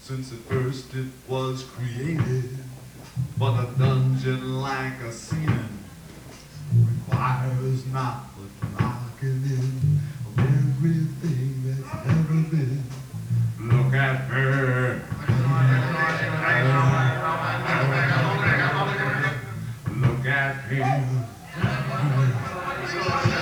since at first it was created. But a dungeon like a sin requires not but knocking in of everything that's ever been. Look at her. Look at him.